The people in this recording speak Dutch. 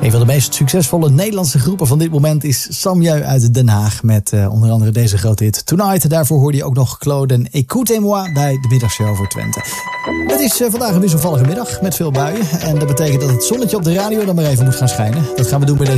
Een van de meest succesvolle Nederlandse groepen van dit moment is Samjeu uit Den Haag. Met onder andere deze grote hit Tonight. Daarvoor hoorde je ook nog Claude en Écoutez-moi bij de middagshow voor Twente. Het is vandaag een wisselvallige middag met veel buien. En dat betekent dat het zonnetje op de radio dan maar even moet gaan schijnen. Dat gaan we doen bij deze